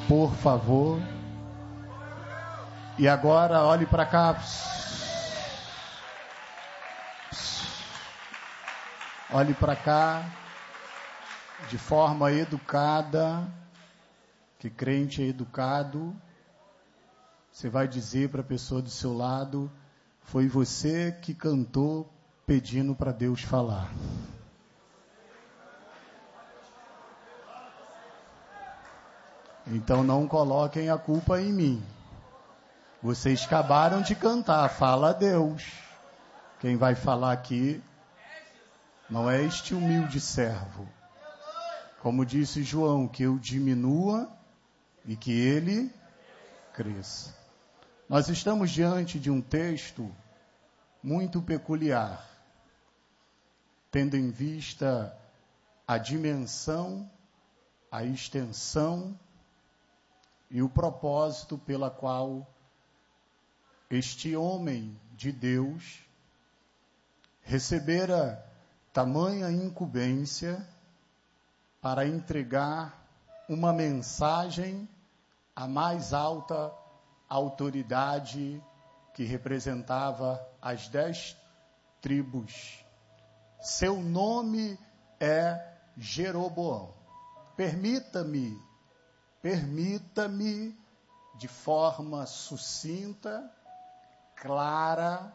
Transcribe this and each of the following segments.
por favor. E agora olhe para cá. Olhe para cá de forma educada, que crente é educado. Você vai dizer para a pessoa do seu lado: foi você que cantou pedindo para Deus falar. Então não coloquem a culpa em mim. Vocês acabaram de cantar, fala a Deus. Quem vai falar aqui não é este humilde servo. Como disse João, que eu diminua e que ele cresça. Nós estamos diante de um texto muito peculiar, tendo em vista a dimensão, a extensão e o propósito pela qual este homem de Deus recebera tamanha incumbência para entregar uma mensagem à mais alta autoridade que representava as 10 tribos. Seu nome é Jeroboão. Permita-me, de forma sucinta, clara,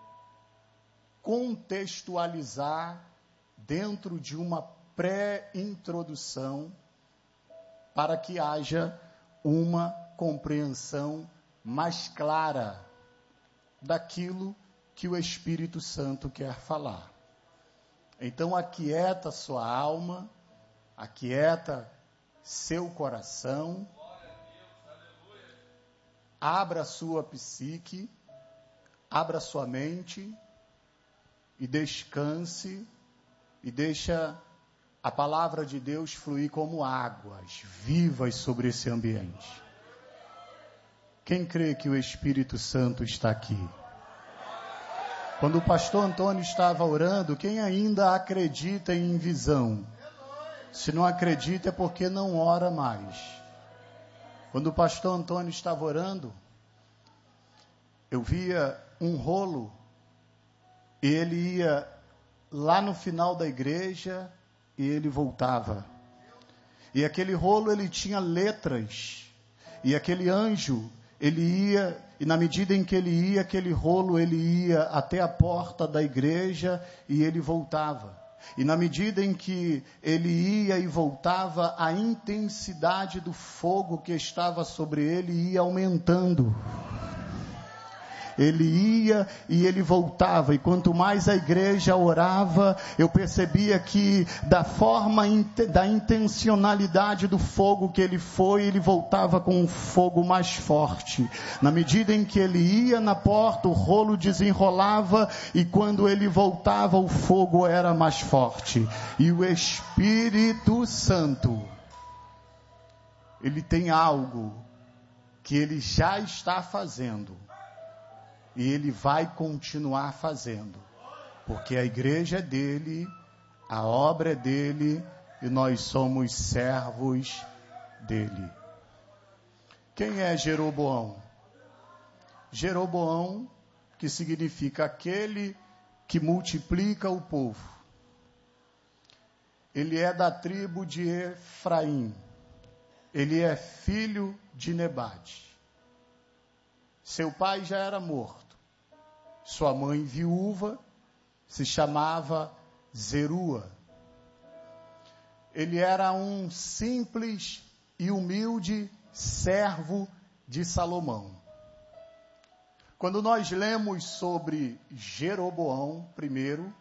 contextualizar dentro de uma pré-introdução para que haja uma compreensão mais clara daquilo que o Espírito Santo quer falar. Então, aquieta sua alma, aquieta seu coração, abra sua psique, abra sua mente e descanse e deixa a palavra de Deus fluir como águas vivas sobre esse ambiente. Quem crê que o Espírito Santo está aqui? Quando o pastor Antônio estava orando, quem ainda acredita em visão? Se não acredita é porque não ora mais. Quando o pastor Antônio estava orando, eu via um rolo, e ele ia lá no final da igreja e ele voltava. E aquele rolo ele tinha letras, e aquele anjo, ele ia, e na medida em que ele ia, aquele rolo ele ia até a porta da igreja e ele voltava. E na medida em que ele ia e voltava, a intensidade do fogo que estava sobre ele ia aumentando. Ele ia e ele voltava, e quanto mais a igreja orava, eu percebia que da forma, da intencionalidade do fogo que ele foi, ele voltava com um fogo mais forte. Na medida em que ele ia na porta, o rolo desenrolava, e quando ele voltava, o fogo era mais forte. E o Espírito Santo, ele tem algo que ele já está fazendo. E ele vai continuar fazendo, porque a igreja é dele, a obra é dele, e nós somos servos dele. Quem é Jeroboão? Jeroboão, que significa aquele que multiplica o povo. Ele é da tribo de Efraim. Ele é filho de Nebate. Seu pai já era morto. Sua mãe viúva se chamava Zerua. Ele era um simples e humilde servo de Salomão. Quando nós lemos sobre Jeroboão, primeiro,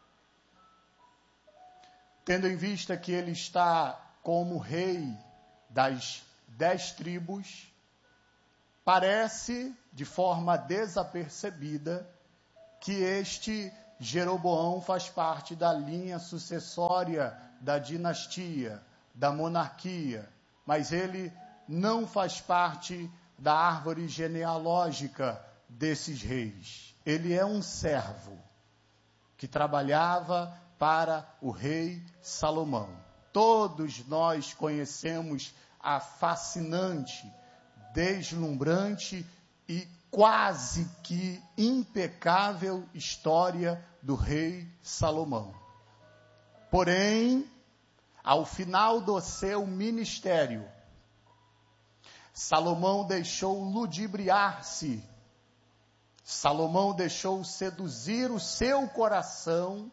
tendo em vista que ele está como rei das 10 tribos, parece, de forma desapercebida, que este Jeroboão faz parte da linha sucessória da dinastia, da monarquia, mas ele não faz parte da árvore genealógica desses reis. Ele é um servo que trabalhava para o rei Salomão. Todos nós conhecemos a fascinante, deslumbrante e quase que impecável história do rei Salomão. Porém, ao final do seu ministério, Salomão deixou ludibriar-se, Salomão deixou seduzir o seu coração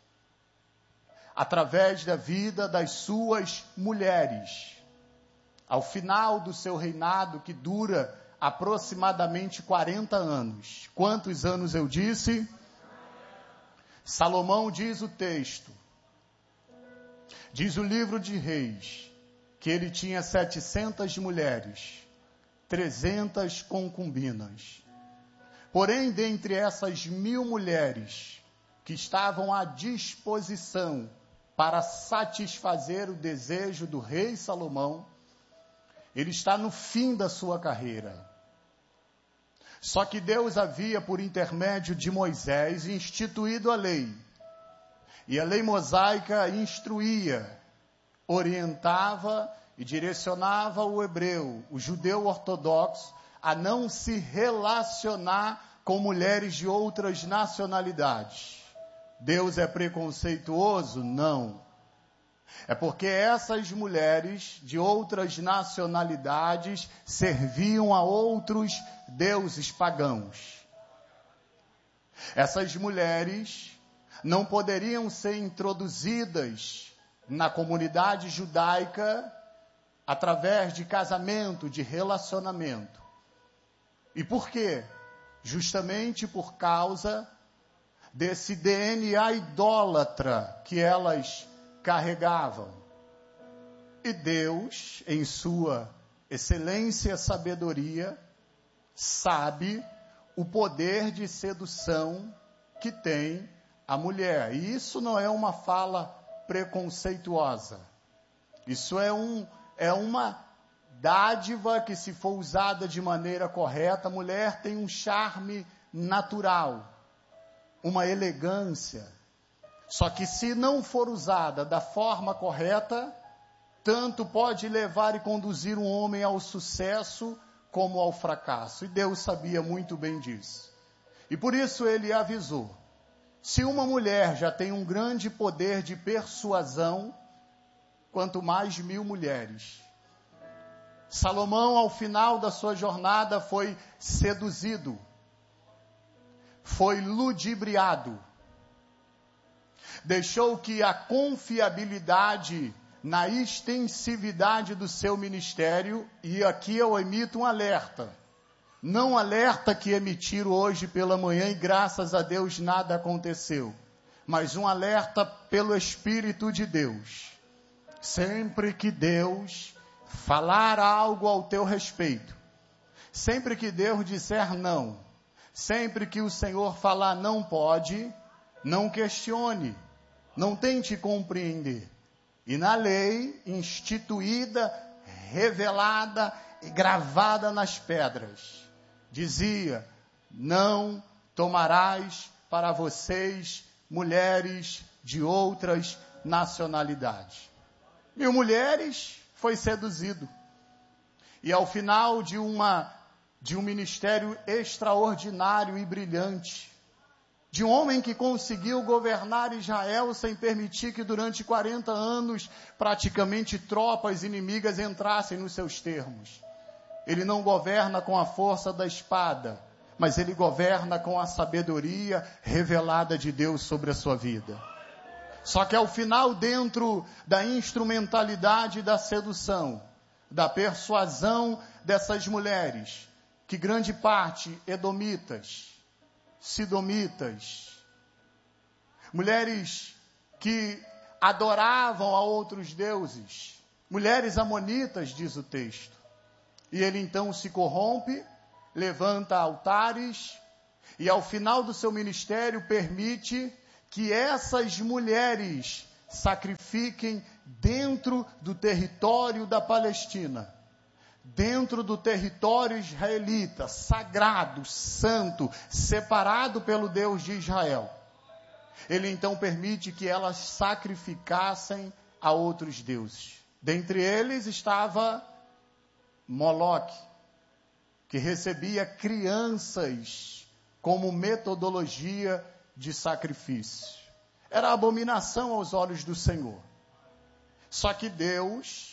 através da vida das suas mulheres. Ao final do seu reinado, que dura aproximadamente 40 anos. Quantos anos eu disse? Salomão, diz o texto, diz o livro de Reis, que ele tinha 700 mulheres, 300 concubinas. Porém, dentre essas 1000 mulheres que estavam à disposição para satisfazer o desejo do rei Salomão, ele está no fim da sua carreira. Só que Deus havia, por intermédio de Moisés, instituído a lei. E a lei mosaica instruía, orientava e direcionava o hebreu, o judeu ortodoxo, a não se relacionar com mulheres de outras nacionalidades. Deus é preconceituoso? Não. É porque essas mulheres de outras nacionalidades serviam a outros deuses pagãos. Essas mulheres não poderiam ser introduzidas na comunidade judaica através de casamento, de relacionamento. E por quê? Justamente por causa desse DNA idólatra que elas carregavam. E Deus, em sua excelência e sabedoria, sabe o poder de sedução que tem a mulher. E isso não é uma fala preconceituosa. Isso é uma dádiva que, se for usada de maneira correta, a mulher tem um charme natural, uma elegância. Só que se não for usada da forma correta, tanto pode levar e conduzir um homem ao sucesso como ao fracasso. E Deus sabia muito bem disso. E por isso ele avisou: se uma mulher já tem um grande poder de persuasão, quanto mais 1000 mulheres. Salomão, ao final da sua jornada, foi seduzido, foi ludibriado, deixou que a confiabilidade na extensividade do seu ministério, e aqui eu emito um alerta, não um alerta que emitiram hoje pela manhã e graças a Deus nada aconteceu, mas um alerta pelo Espírito de Deus. Sempre que Deus falar algo ao teu respeito, sempre que Deus disser não, sempre que o Senhor falar não pode, não questione, não tente compreender. E na lei instituída, revelada e gravada nas pedras, dizia: não tomarás para vocês mulheres de outras nacionalidades. 1000 mulheres, foi seduzido. E ao final de um ministério extraordinário e brilhante, de um homem que conseguiu governar Israel sem permitir que durante 40 anos praticamente tropas inimigas entrassem nos seus termos. Ele não governa com a força da espada, mas ele governa com a sabedoria revelada de Deus sobre a sua vida. Só que ao final, dentro da instrumentalidade da sedução, da persuasão dessas mulheres, que grande parte edomitas, sidomitas, mulheres que adoravam a outros deuses, mulheres amonitas, diz o texto. E ele então se corrompe, levanta altares, e ao final do seu ministério permite que essas mulheres sacrifiquem dentro do território da Palestina, dentro do território israelita, sagrado, santo, separado pelo Deus de Israel. Ele então permite que elas sacrificassem a outros deuses. Dentre eles estava Moloque, que recebia crianças como metodologia de sacrifício. Era abominação aos olhos do Senhor. Só que Deus